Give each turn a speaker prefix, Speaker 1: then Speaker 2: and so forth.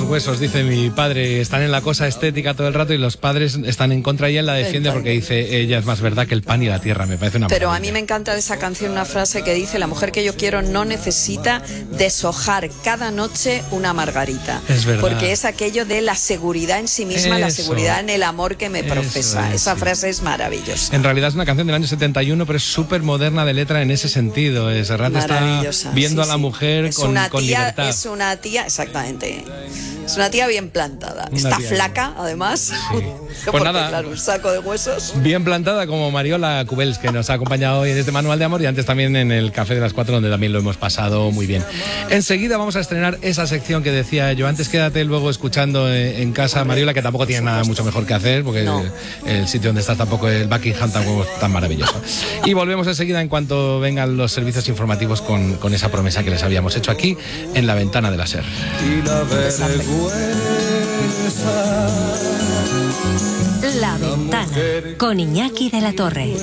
Speaker 1: huesos, dice mi padre. Están en la cosa estética todo el rato y los padres están en contra y él la defiende porque dice, ella es más verdad que el pan y la tierra. Me parece una
Speaker 2: Pero
Speaker 1: maravilla.
Speaker 2: a mí me encanta de esa canción una frase que dice: la mujer que yo quiero no necesita deshojar cada noche una margarita.
Speaker 1: Es verdad.
Speaker 2: Porque es aquello de la seguridad en sí misma, la seguridad en el amor que me profesa. Esa frase es maravillosa.
Speaker 1: En realidad es una canción del año 71, pero es súper moderna de letra en ese sentido. Serrat está viendo a la mujer con libertad.
Speaker 2: Es una tía, exactamente. Es una tía bien plantada. Está flaca, además.
Speaker 1: Sí. Pues nada,
Speaker 2: claro, un saco de huesos.
Speaker 1: Bien plantada como Mariola Cubels, que nos ha acompañado hoy en este Manual de Amor y antes también en el Café de las 4, donde también lo hemos pasado muy bien. Enseguida vamos a estrenar esa sección que decía yo antes. Quédate luego escuchando en casa, Mariola, que tampoco tiene nada mucho mejor que hacer, porque el sitio donde estás tampoco, el Buckingham, tampoco es tan maravilloso. Y volvemos enseguida en cuanto vengan los servicios informativos con esa promesa que les habíamos hecho aquí en La Ventana de la SER.
Speaker 3: La Ventana con Iñaki de la Torre.